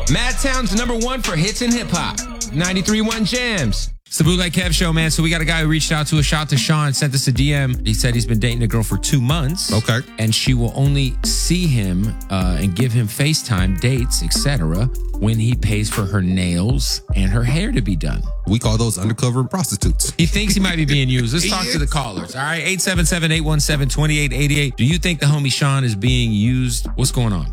Madtown's #1 for hits and hip hop. 93.1 Jams. It's the Bootleg Kev Show, man. So we got a guy who reached out to us. Shout out to Sean, sent us a DM. He said he's been dating a girl for 2 months. Okay. And she will only see him and give him FaceTime, dates, etc. when he pays for her nails and her hair to be done. We call those undercover prostitutes. He thinks he might be being used. Let's talk to the callers. All right, 877-817-2888. Do you think the homie Sean is being used? What's going on?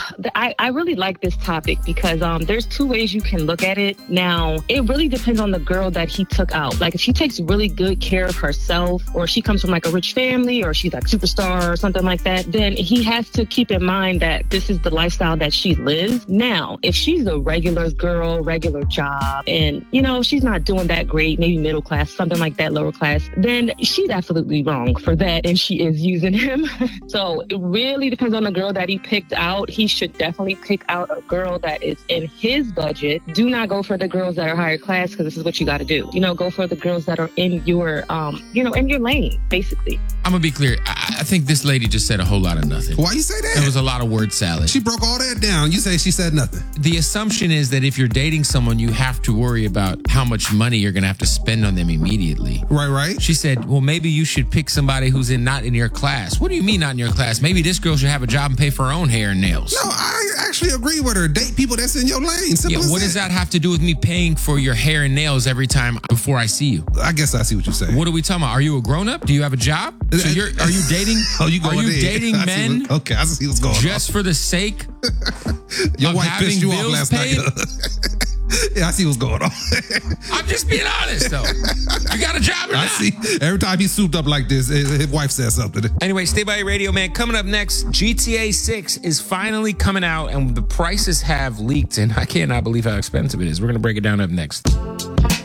I really like this topic because there's 2 ways you can look at it. Now, it really depends on the girl that he took out. Like, if she takes really good care of herself, or she comes from like a rich family, or she's like superstar or something like that, then he has to keep in mind that this is the lifestyle that she lives. Now, if she's a regular girl, regular job, and, you know, she's not doing that great, maybe middle class, something like that, lower class, then she's absolutely wrong for that, and she is using him. So it really depends on the girl that he picked out. He should definitely pick out a girl that is in his budget. Do not go for the girls that are higher class, because this is what you got to do. You know, go for the girls that are in your, in your lane, basically. I'm going to be clear. I think this lady just said a whole lot of nothing. Why you say that? It was a lot of word salad. She broke all that down. You say she said nothing. The assumption is that if you're dating someone, you have to worry about how much money you're going to have to spend on them immediately. Right. She said, well, maybe you should pick somebody who's not in your class. What do you mean not in your class? Maybe this girl should have a job and pay for her own hair and nails. No, I actually agree with her. Date people that's in your lane. Simple as what does that have to do with me paying for your hair and nails every time before I see you? I guess I see what you're saying. What are we talking about? Are you a grown-up? Do you have a job? So are you dating? Are you dating men? Okay, I see what's going on. Just for the sake your of wife having pissed you off bills last paid? night. Yeah, I see what's going on. I'm just being honest, though. You got a job or not? I see. Every time he's souped up like this, his wife says something. Anyway, stay by your radio, man. Coming up next, GTA 6 is finally coming out, and the prices have leaked, and I cannot believe how expensive it is. We're going to break it down up next.